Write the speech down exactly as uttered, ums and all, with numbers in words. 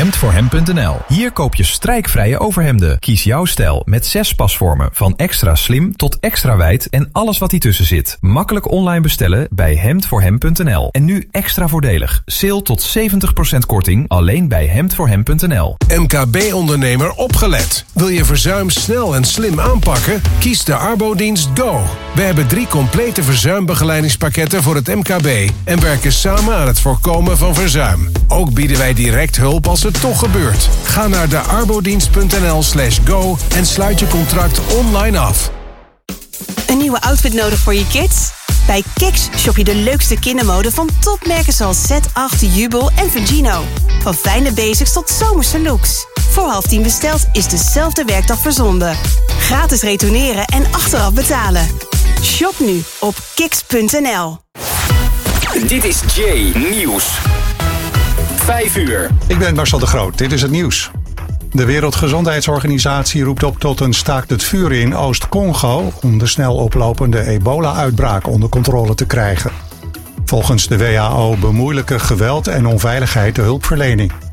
hemd voor hem punt n l. Hier koop je strijkvrije overhemden. Kies jouw stijl met zes pasvormen. Van extra slim tot extra wijd en alles wat tussen zit. Makkelijk online bestellen bij hemd voor hem punt n l. En nu extra voordelig. Sale tot zeventig procent korting alleen bij hemd voor hem punt n l. M K B-ondernemer opgelet. Wil je verzuim snel en slim aanpakken? Kies de Arbodienst Go. We hebben drie complete verzuimbegeleidingspakketten voor het M K B en werken samen aan het voorkomen van verzuim. Ook bieden wij direct hulp als het toch gebeurt. Ga naar de arbodienst punt n l slash go en sluit je contract online af. Een nieuwe outfit nodig voor je kids? Bij Kiks shop je de leukste kindermode van topmerken zoals Z acht, Jubel en Vigino. Van fijne basics tot zomerse looks. Voor half tien besteld is dezelfde werkdag verzonden. Gratis retourneren en achteraf betalen. Shop nu op kiks punt n l. Dit is Jay Nieuws. Vijf uur. Ik ben Marcel de Groot. Dit is het nieuws. De Wereldgezondheidsorganisatie roept op tot een staakt het vuren in Oost-Congo om de snel oplopende ebola-uitbraak onder controle te krijgen. Volgens de W H O bemoeilijken geweld en onveiligheid de hulpverlening.